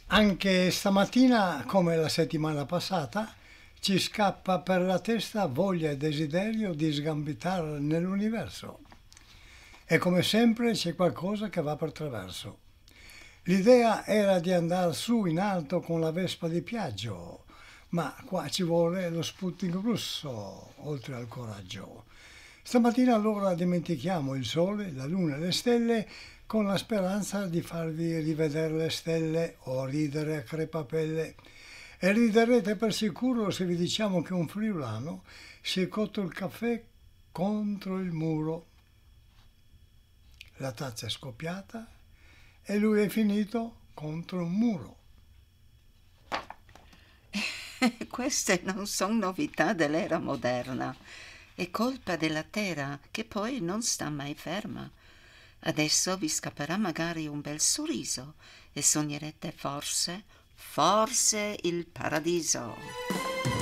Anche stamattina, come la settimana passata, ci scappa per la testa voglia e desiderio di sgambitare nell'universo. E come sempre c'è qualcosa che va per traverso. L'idea era di andare su in alto con la Vespa di Piaggio, ma qua ci vuole lo Sputnik russo, oltre al coraggio. Stamattina allora dimentichiamo il sole, la luna e le stelle con la speranza di farvi rivedere le stelle o ridere a crepapelle. E riderete per sicuro se vi diciamo che un friulano si è cotto il caffè contro il muro. La tazza è scoppiata e lui è finito contro un muro. Queste non sono novità dell'era moderna. È colpa della terra che poi non sta mai ferma. Adesso vi scapperà magari un bel sorriso e sognerete forse il paradiso.